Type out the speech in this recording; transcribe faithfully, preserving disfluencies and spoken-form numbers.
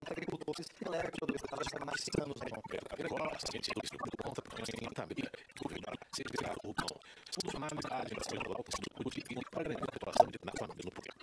agricultor se acelera todo isso, cada vez mais anos aí. Agora, a gente isso conta para a gente também, se virar o pão. Tudo mais a gente vai lá o posto de e para a população na família no poder.